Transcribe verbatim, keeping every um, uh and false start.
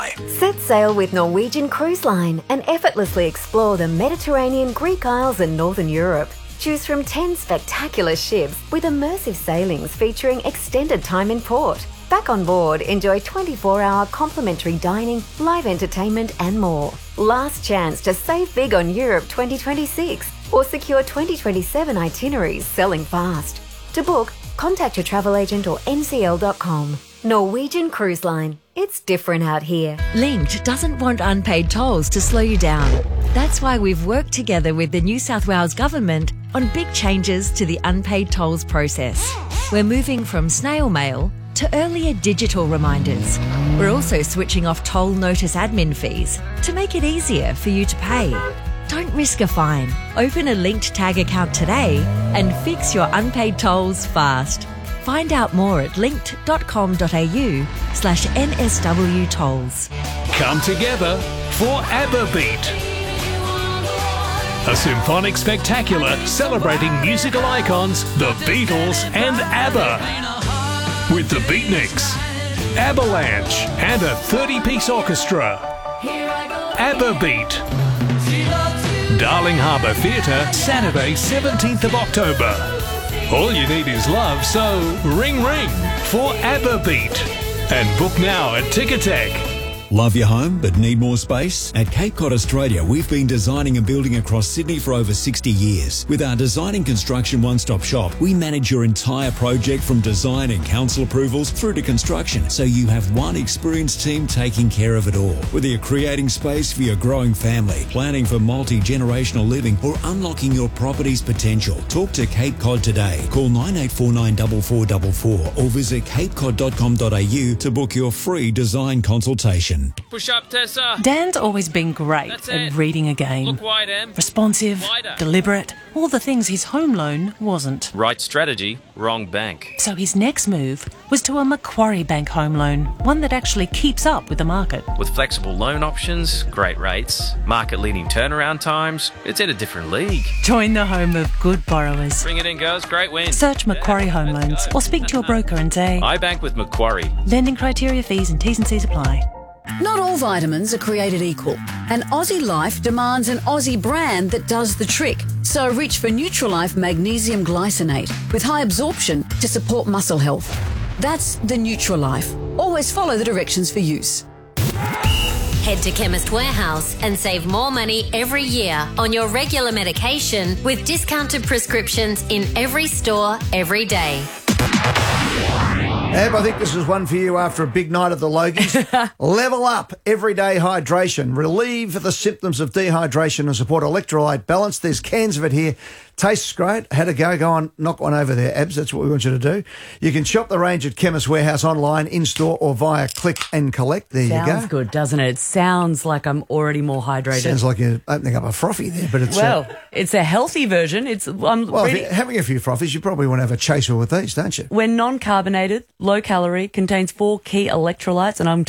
apply. Set sail with Norwegian Cruise Line and effortlessly explore the Mediterranean, Greek Isles and Northern Europe. Choose from ten spectacular ships with immersive sailings featuring extended time in port. Back on board, enjoy twenty-four hour complimentary dining, live entertainment and more. Last chance to save big on Europe twenty twenty-six or secure twenty twenty-seven itineraries selling fast. To book, contact your travel agent or N C L dot com. Norwegian Cruise Line. It's different out here. Linked doesn't want unpaid tolls to slow you down. That's why we've worked together with the New South Wales Government on big changes to the unpaid tolls process. We're moving from snail mail to earlier digital reminders. We're also switching off toll notice admin fees to make it easier for you to pay. Don't risk a fine. Open a Linked Tag account today and fix your unpaid tolls fast. Find out more at linked dot com dot a u slash N S W tolls. Come together for ABBA Beat, a symphonic spectacular celebrating musical icons, the Beatles and ABBA, with the Beatniks, Avalanche and a thirty-piece orchestra. ABBA Beat, Darling Harbour Theatre, Saturday seventeenth of October. All you need is love, so ring ring for ABBA Beat and book now at Ticketek. Love your home but need more space? At Cape Cod Australia, we've been designing and building across Sydney for over sixty years. With our design and construction one-stop shop, we manage your entire project from design and council approvals through to construction, so you have one experienced team taking care of it all. Whether you're creating space for your growing family, planning for multi-generational living, or unlocking your property's potential, talk to Cape Cod today. Call nine eight four nine four four four four or visit cape cod dot com dot a u to book your free design consultation. Push up, Tessa. Dan's always been great That's at it. reading a game. Look wide, Em. Responsive, Wider. deliberate, all the things his home loan wasn't. Right strategy, wrong bank. So his next move was to a Macquarie Bank home loan, one that actually keeps up with the market. With flexible loan options, great rates, market-leading turnaround times, it's in a different league. Join the home of good borrowers. Bring it in, girls. Great win. Search Macquarie Home Loans or speak to your broker and say, I bank with Macquarie. lending criteria, fees and T's and C's apply. Not all vitamins are created equal, and Aussie Life demands an Aussie brand that does the trick. So reach for Nutrilife Magnesium Glycinate with high absorption to support muscle health. That's the Nutrilife. Always follow the directions for use. Head to Chemist Warehouse and save more money every year on your regular medication with discounted prescriptions in every store, every day. Ab, I think this is one for you after a big night at the Logies. Level Up Everyday Hydration. Relieve the symptoms of dehydration and support electrolyte balance. There's cans of it here. Tastes great. Had a go. Go on, knock one over there, Abs. That's what we want you to do. You can shop the range at Chemist Warehouse online, in-store or via click and collect. There Sounds you go. good, doesn't it? It sounds like I'm already more hydrated. Sounds like you're opening up a frothy there, but it's... Well, uh, it's a healthy version. It's I'm well, if ready. you're having a few frothies, you probably want to have a chaser with these, don't you? We're non-carbonated, low calorie, contains four key electrolytes, and I'm